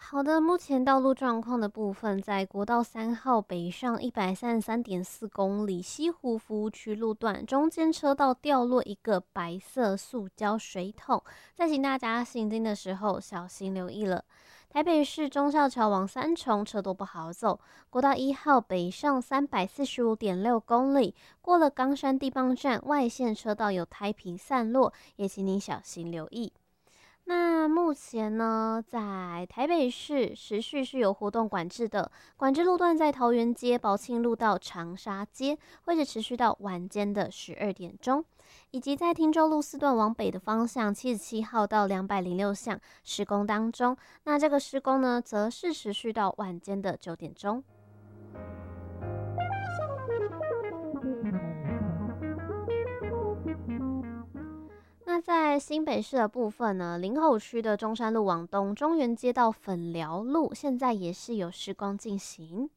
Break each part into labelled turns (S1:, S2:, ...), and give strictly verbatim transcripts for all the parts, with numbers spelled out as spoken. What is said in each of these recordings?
S1: 好的，目前道路状况的部分，在国道三号北上一百三十三点四公里西湖服务区路段，中间车道掉落一个白色塑胶水桶，再请大家行经的时候小心留意了。台北市忠孝桥往三重车多不好走，国道一号北上三百四十五点六公里，过了冈山地磅站外线车道有胎皮散落，也请你小心留意。那目前呢，在台北市持续是有活动管制的，管制路段在桃园街、宝庆路到长沙街，会是持续到晚间的十二点钟，以及在汀州路四段往北的方向，七十七号到两百零六巷施工当中，那这个施工呢，则是持续到晚间的九点钟。那在新北市的部分呢，林口区的中山路往东，中原街到粉寮路，现在也是有施工进行。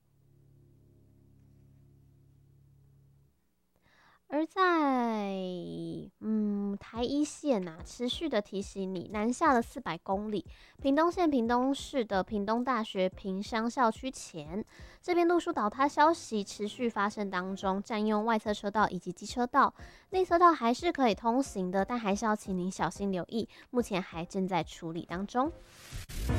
S1: 而在嗯台一线啊，持续的提醒你，南下了四百公里，屏东县屏东市的屏东大学屏商校区前，这边路树倒塌消息持续发生当中，占用外侧车道以及机车道，内侧道还是可以通行的，但还是要请您小心留意，目前还正在处理当中。